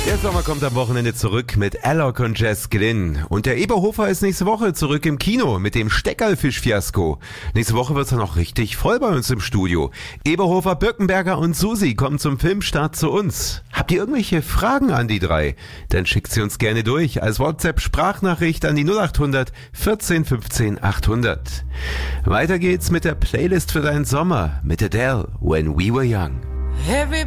Der Sommer kommt am Wochenende zurück mit Alok und Jess Glynn. Und der Eberhofer ist nächste Woche zurück im Kino mit dem Steckerlfisch-Fiasko. Nächste Woche wird's dann auch richtig voll bei uns im Studio. Eberhofer, Birkenberger und Susi kommen zum Filmstart zu uns. Habt ihr irgendwelche Fragen an die drei? Dann schickt sie uns gerne durch als WhatsApp-Sprachnachricht an die 0800 14 15 800. Weiter geht's mit der Playlist für deinen Sommer mit Adele, When We Were Young. Everybody